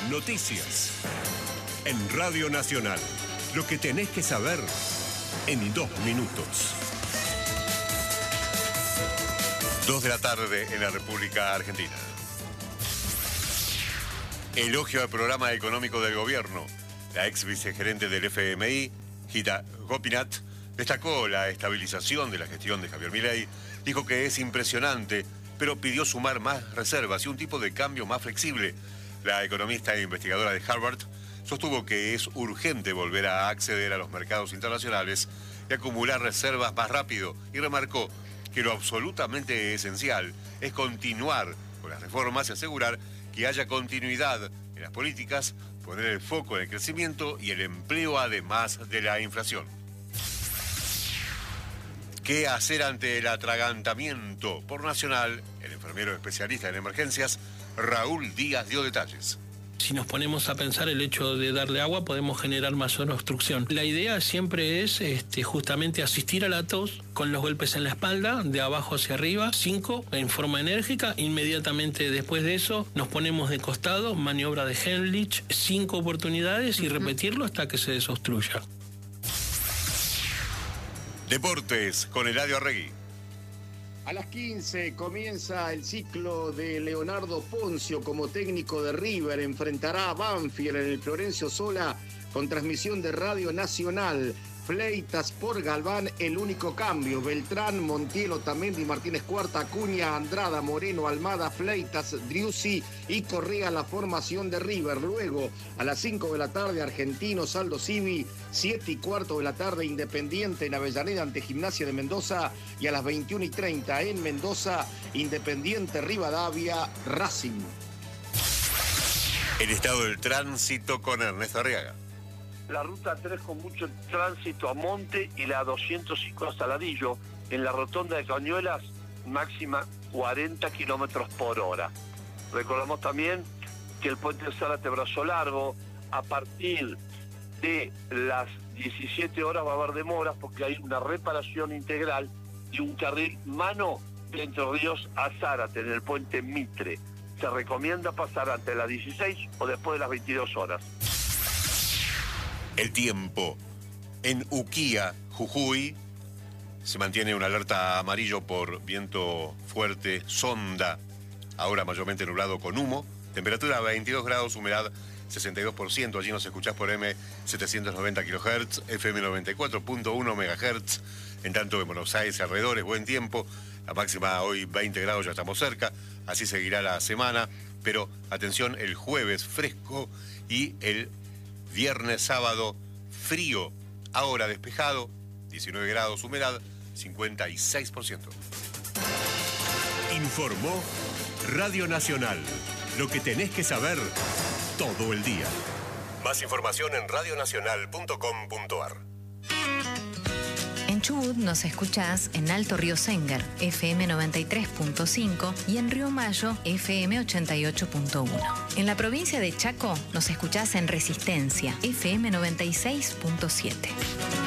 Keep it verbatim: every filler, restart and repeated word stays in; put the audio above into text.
Noticias. En Radio Nacional. Lo que tenés que saber en dos minutos. Dos de la tarde en la República Argentina. Elogio al programa económico del gobierno. La ex vicegerente del F M I, Gita Gopinath, destacó la estabilización de la gestión de Javier Milei, dijo que es impresionante, pero pidió sumar más reservas y un tipo de cambio más flexible. La economista e investigadora de Harvard sostuvo que es urgente volver a acceder a los mercados internacionales y acumular reservas más rápido, y remarcó que lo absolutamente esencial es continuar con las reformas y asegurar que haya continuidad en las políticas, poner el foco en el crecimiento y el empleo además de la inflación. ¿Qué hacer ante el atragantamiento? Por Nacional, el enfermero especialista en emergencias, Raúl Díaz, dio detalles. Si nos ponemos a pensar el hecho de darle agua, podemos generar mayor obstrucción. La idea siempre es este, justamente asistir a la tos con los golpes en la espalda, de abajo hacia arriba, cinco, en forma enérgica. Inmediatamente después de eso nos ponemos de costado, maniobra de Heimlich, cinco oportunidades y repetirlo hasta que se desobstruya. Deportes con Eladio Arregui. A las quince comienza el ciclo de Leonardo Poncio como técnico de River. Enfrentará a Banfield en el Florencio Sola con transmisión de Radio Nacional. Fleitas por Galván, el único cambio. Beltrán, Montiel, Otamendi, Martínez Cuarta, Acuña, Andrada, Moreno, Almada, Fleitas, Driussi y Correa la formación de River. Luego, a las cinco de la tarde, Argentinos, Aldo Civi. siete y cuarto de la tarde, Independiente en Avellaneda ante Gimnasia de Mendoza. Y a las veintiuna y treinta en Mendoza, Independiente Rivadavia, Racing. El estado del tránsito con Ernesto Arriaga. La ruta tres con mucho tránsito a Monte y la doscientos cinco a Saladillo. En la rotonda de Cañuelas, máxima cuarenta kilómetros por hora. Recordamos también que el puente Zárate Brazo Largo, a partir de las diecisiete horas va a haber demoras porque hay una reparación integral y un carril mano de Entre Ríos a Zárate en el puente Mitre. Se recomienda pasar antes de las dieciséis o después de las veintidós horas. El tiempo. En Uquía, Jujuy, se mantiene una alerta amarillo por viento fuerte, sonda, ahora mayormente nublado con humo, temperatura veintidós grados, humedad sesenta y dos por ciento, allí nos escuchás por M setecientos noventa kilohertz, F M noventa y cuatro punto uno megahertz, en tanto en Buenos Aires y alrededores, buen tiempo, la máxima hoy veinte grados, ya estamos cerca, así seguirá la semana, pero atención, el jueves fresco y el viernes, sábado, frío, ahora despejado, diecinueve grados, humedad, cincuenta y seis por ciento. Informó Radio Nacional. Lo que tenés que saber todo el día. Más información en radio nacional punto com punto ar. En Chubut nos escuchás en Alto Río Sengar, F M noventa y tres punto cinco y en Río Mayo, F M ochenta y ocho punto uno. En la provincia de Chaco nos escuchás en Resistencia, F M noventa y seis punto siete.